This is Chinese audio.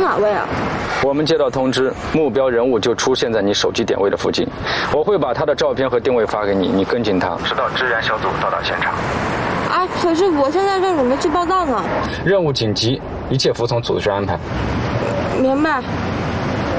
哪位啊？ 我们接到通知，目标人物就出现在你手机点位的附近。我会把他的照片和定位发给你，你跟进他，直到支援小组到达现场。 啊，可是我现在正准备去报道呢。 任务紧急，一切服从组织安排。 明白。